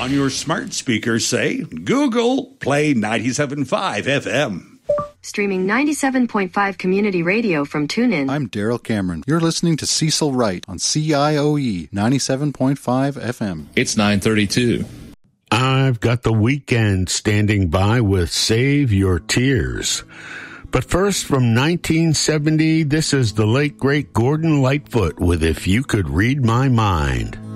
on your smart speaker, say, Google, play 97.5 FM. Streaming 97.5 community radio from TuneIn. I'm Daryl Cameron. You're listening to Cecil Wright on CIOE 97.5 FM. It's 9:32. I've got the weekend standing by with Save Your Tears. But first, from 1970, this is the late, great Gordon Lightfoot with If You Could Read My Mind.